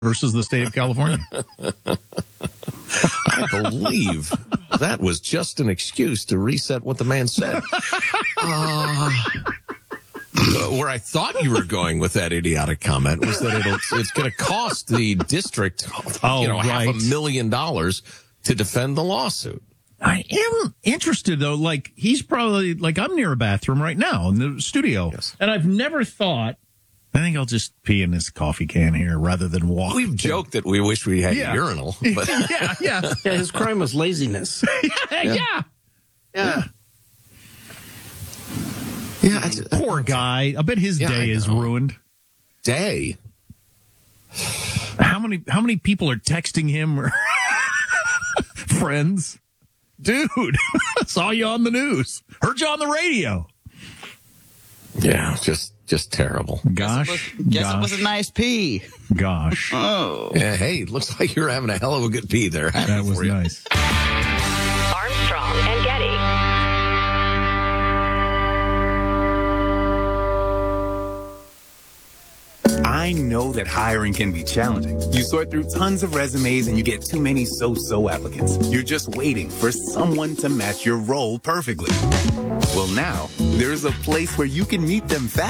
versus the state of California. I believe that was just an excuse to reset what the man said. Where I thought you were going with that idiotic comment was that it's going to cost the district, $500,000 to defend the lawsuit. I am interested, though. Like, he's probably, like, I'm near a bathroom right now in the studio. Yes. And I've never thought, I think I'll just pee in this coffee can here rather than walk. We've joked that we wish we had a urinal. But Yeah, his crime was laziness. Yeah. Poor guy. I bet his day is ruined. Day? How many people are texting him or friends? Dude, saw you on the news. Heard you on the radio. Yeah, just terrible. Gosh. Guess it was a nice pee. Gosh. Oh. Yeah, hey, looks like you're having a hell of a good pee there. That was nice. Armstrong and Getty. I know that hiring can be challenging. You sort through tons of resumes and you get too many so-so applicants. You're just waiting for someone to match your role perfectly. Well, now, there's a place where you can meet them fast.